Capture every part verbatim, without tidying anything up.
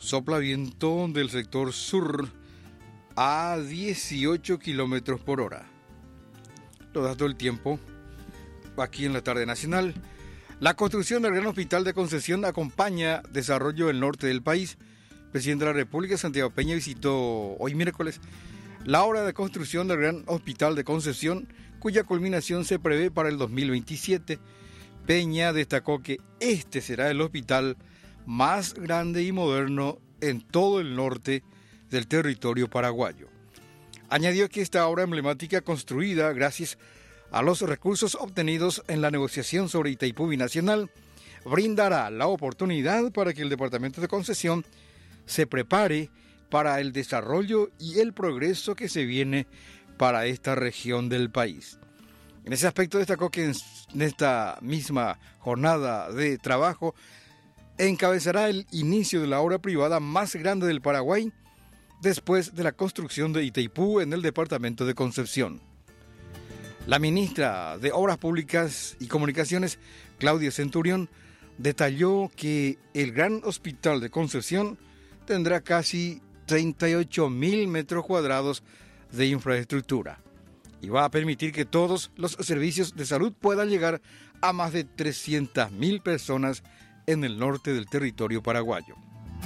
Sopla viento del sector sur a dieciocho kilómetros por hora. Los datos del tiempo aquí en la tarde nacional. La construcción del gran hospital de Concepción acompaña desarrollo del norte del país. El presidente de la República, Santiago Peña, visitó hoy miércoles la obra de construcción del gran hospital de Concepción, cuya culminación se prevé para el dos mil veintisiete. Peña destacó que este será el hospital más grande y moderno en todo el norte del territorio paraguayo. Añadió que esta obra emblemática, construida gracias a los recursos obtenidos en la negociación sobre Itaipú Binacional, brindará la oportunidad para que el Departamento de Concepción se prepare para el desarrollo y el progreso que se viene para esta región del país. En ese aspecto destacó que en esta misma jornada de trabajo encabezará el inicio de la obra privada más grande del Paraguay después de la construcción de Itaipú en el departamento de Concepción. La ministra de Obras Públicas y Comunicaciones, Claudia Centurión, detalló que el Gran Hospital de Concepción tendrá casi treinta y ocho mil metros cuadrados de infraestructura y va a permitir que todos los servicios de salud puedan llegar a más de trescientas mil personas en el norte del territorio paraguayo.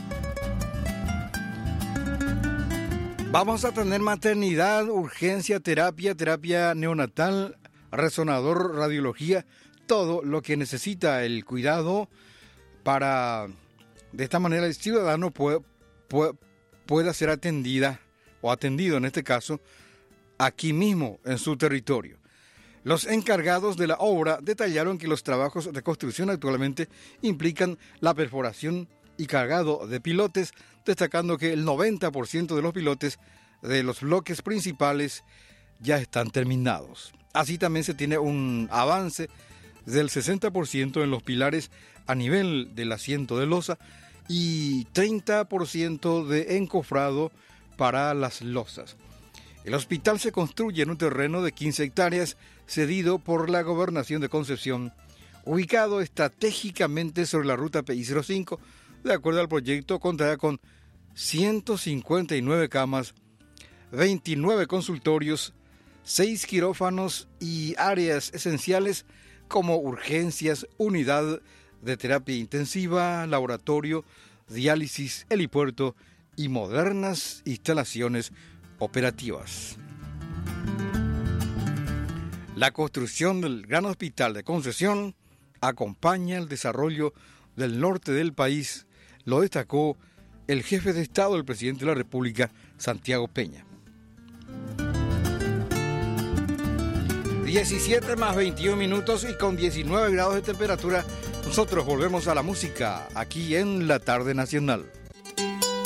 Vamos a tener maternidad, urgencia, terapia, terapia neonatal, resonador, radiología, todo lo que necesita el cuidado para, de esta manera, el ciudadano pueda, pueda, pueda ser atendida o atendido en este caso aquí mismo en su territorio. Los encargados de la obra detallaron que los trabajos de construcción actualmente implican la perforación y cargado de pilotes, destacando que el noventa por ciento de los pilotes de los bloques principales ya están terminados. Así también se tiene un avance del sesenta por ciento en los pilares a nivel del asiento de losa y treinta por ciento de encofrado para las losas. El hospital se construye en un terreno de quince hectáreas cedido por la Gobernación de Concepción, ubicado estratégicamente sobre la ruta P I cero cinco. De acuerdo al proyecto, contará con ciento cincuenta y nueve camas, veintinueve consultorios, seis quirófanos y áreas esenciales como urgencias, unidad de terapia intensiva, laboratorio, diálisis, helipuerto y modernas instalaciones operativas. La construcción del Gran Hospital de Concepción acompaña el desarrollo del norte del país, lo destacó el jefe de Estado, el presidente de la República, Santiago Peña. diecisiete más veintiún minutos y con diecinueve grados de temperatura, nosotros volvemos a la música aquí en la tarde nacional.